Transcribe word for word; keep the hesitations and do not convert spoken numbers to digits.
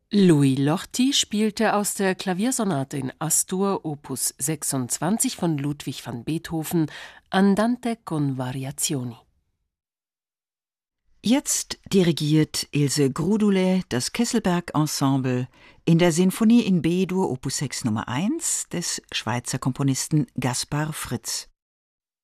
Louis Lorty spielte aus der Klaviersonate in As-Dur Opus sechsundzwanzig von Ludwig van Beethoven Andante con variazioni. Jetzt dirigiert Ilse Grudule das Kesselberg Ensemble in der Sinfonie in B-Dur Opus sechs Nummer eins des Schweizer Komponisten Gaspar Fritz.